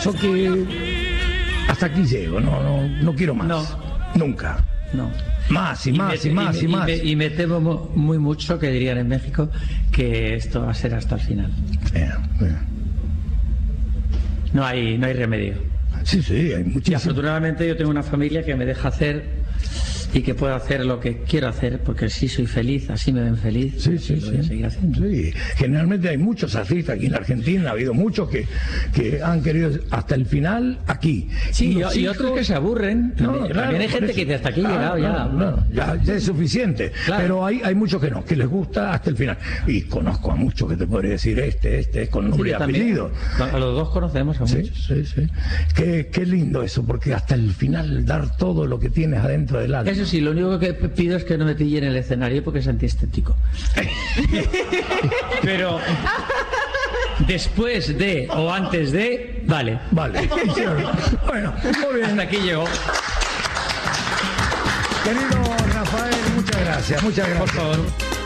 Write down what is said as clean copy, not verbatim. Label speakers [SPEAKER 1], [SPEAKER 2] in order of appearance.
[SPEAKER 1] Eso que hasta aquí llego, no quiero más.
[SPEAKER 2] No.
[SPEAKER 1] Nunca.
[SPEAKER 2] No.
[SPEAKER 1] Más y más y más y más.
[SPEAKER 2] Y me temo muy mucho, que dirían en México, que esto va a ser hasta el final. No hay remedio.
[SPEAKER 1] Sí, hay muchísimo.
[SPEAKER 2] Y afortunadamente yo tengo una familia que me deja hacer y que puedo hacer lo que quiero hacer, porque sí soy feliz, así me ven feliz.
[SPEAKER 1] Sí.
[SPEAKER 2] Lo voy a seguir haciendo.
[SPEAKER 1] Sí, generalmente hay muchos artistas aquí en la Argentina, ha habido muchos que han querido hasta el final aquí.
[SPEAKER 2] Sí, y otros que se aburren. También hay gente que dice, hasta aquí he llegado ya
[SPEAKER 1] es suficiente.
[SPEAKER 2] Claro.
[SPEAKER 1] Pero hay muchos que no, que les gusta hasta el final. Y conozco a muchos que te podría decir este con nombre y apellido.
[SPEAKER 2] A los dos conocemos a muchos.
[SPEAKER 1] Sí. Qué lindo eso, porque hasta el final dar todo lo que tienes adentro del alma.
[SPEAKER 2] Eso sí, lo único que pido es que no me pillen el escenario porque es antiestético. Pero después de o antes de, vale.
[SPEAKER 1] Bueno, muy bien.
[SPEAKER 2] Hasta aquí llegó.
[SPEAKER 1] Querido Rafael, muchas gracias.
[SPEAKER 2] Por favor.